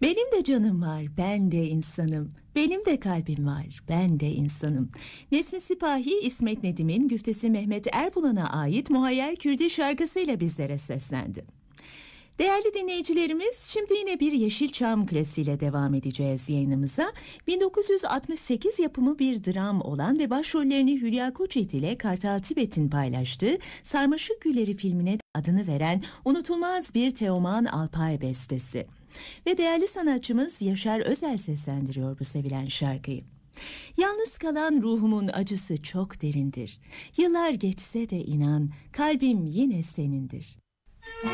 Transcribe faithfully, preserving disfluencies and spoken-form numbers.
Benim de canım var, ben de insanım. Benim de kalbim var, ben de insanım. Nesin Sipahi, İsmet Nedim'in güftesi Mehmet Erbulan'a ait Muhayyer Kürdi şarkısıyla bizlere seslendi. Değerli dinleyicilerimiz, şimdi yine bir Yeşilçam klasiğiyle devam edeceğiz yayınımıza. bin dokuz yüz altmış sekiz yapımı bir dram olan ve başrollerini Hülya Koçyiğit ile Kartal Tibet'in paylaştığı Sarmaşık Gülleri filmine adını veren unutulmaz bir Teoman Alpay bestesi. Ve değerli sanatçımız Yaşar Özel seslendiriyor bu sevilen şarkıyı. Yalnız kalan ruhumun acısı çok derindir. Yıllar geçse de inan, kalbim yine senindir.